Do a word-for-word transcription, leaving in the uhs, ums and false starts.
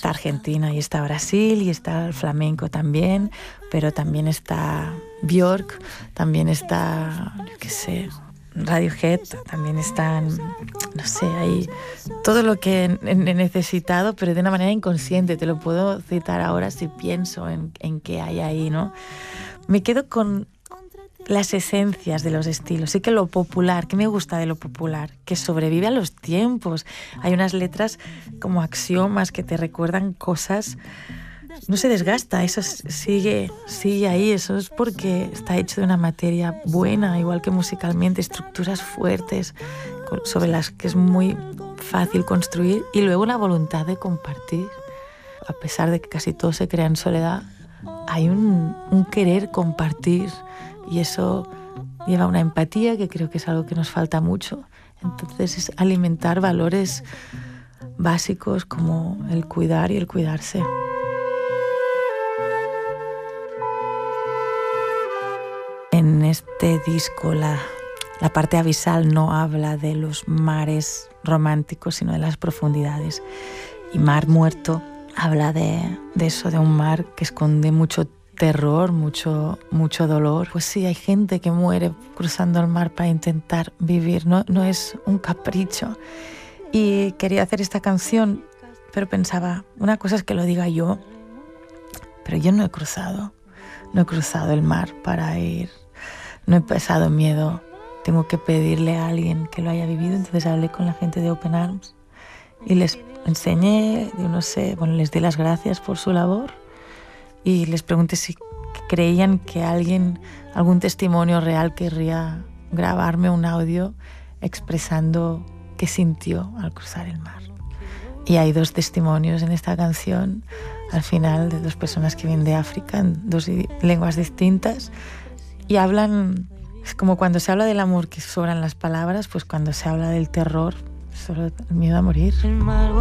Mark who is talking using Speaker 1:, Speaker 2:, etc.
Speaker 1: está Argentina y está Brasil y está el flamenco también, pero también está Björk, también está, yo qué sé, Radiohead, también están, no sé, ahí todo lo que he, he necesitado, pero de una manera inconsciente. Te lo puedo citar ahora si pienso en, en qué hay ahí, ¿no? Me quedo con las esencias de los estilos. Sí que lo popular, que me gusta de lo popular, que sobrevive a los tiempos. Hay unas letras como axiomas que te recuerdan cosas. No se desgasta, eso sigue, sigue ahí. Eso es porque está hecho de una materia buena, igual que musicalmente, estructuras fuertes sobre las que es muy fácil construir, y luego la voluntad de compartir. A pesar de que casi todo se crea en soledad, hay un, un querer compartir. Y eso lleva a una empatía, que creo que es algo que nos falta mucho. Entonces es alimentar valores básicos como el cuidar y el cuidarse. En este disco la, la parte abisal no habla de los mares románticos, sino de las profundidades. Y Mar Muerto habla de, de eso, de un mar que esconde mucho terror, mucho, mucho dolor. Pues sí, hay gente que muere cruzando el mar para intentar vivir, no, no es un capricho. Y quería hacer esta canción, pero pensaba, una cosa es que lo diga yo, pero yo no he cruzado, no he cruzado el mar para ir, no he pasado miedo, tengo que pedirle a alguien que lo haya vivido. Entonces hablé con la gente de Open Arms y les enseñé, yo no sé, bueno, les di las gracias por su labor. Y les pregunté si creían que alguien, algún testimonio real querría grabarme un audio expresando qué sintió al cruzar el mar. Y hay dos testimonios en esta canción, al final, de dos personas que vienen de África, en dos lenguas distintas, y hablan, es como cuando se habla del amor que sobran las palabras, pues cuando se habla del terror, solo el miedo a morir.